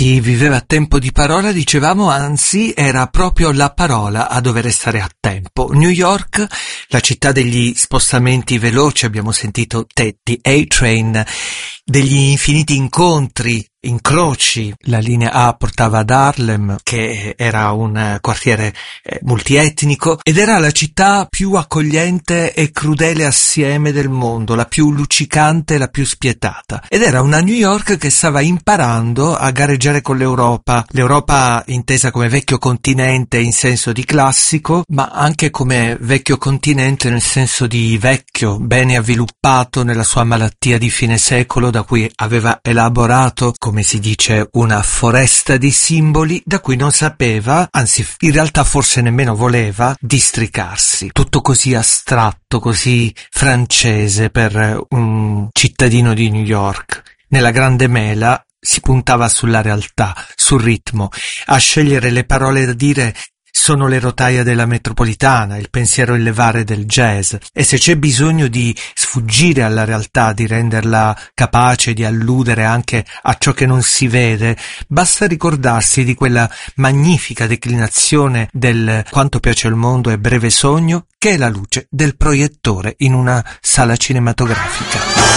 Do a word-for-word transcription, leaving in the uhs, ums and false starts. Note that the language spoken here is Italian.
Si viveva a tempo di parola, dicevamo, anzi era proprio la parola a dover stare a tempo. New York, la città degli spostamenti veloci, abbiamo sentito te, The A-Train, degli infiniti incontri, incroci. La linea A portava ad Harlem, che era un quartiere eh, multietnico, ed era la città più accogliente e crudele assieme del mondo, la più luccicante e la più spietata. Ed era una New York che stava imparando a gareggiare con l'Europa, l'Europa intesa come vecchio continente in senso di classico, ma anche come vecchio continente nel senso di vecchio, bene avviluppato nella sua malattia di fine secolo, da cui aveva elaborato, come si dice, una foresta di simboli da cui non sapeva, anzi in realtà forse nemmeno voleva, districarsi. Tutto così astratto, così francese per un cittadino di New York. Nella grande mela si puntava sulla realtà, sul ritmo, a scegliere le parole da dire. Sono le rotaie della metropolitana, il pensiero illevare del jazz, e se c'è bisogno di sfuggire alla realtà, di renderla capace di alludere anche a ciò che non si vede, basta ricordarsi di quella magnifica declinazione del Quanto piace il mondo e breve sogno, che è la luce del proiettore in una sala cinematografica.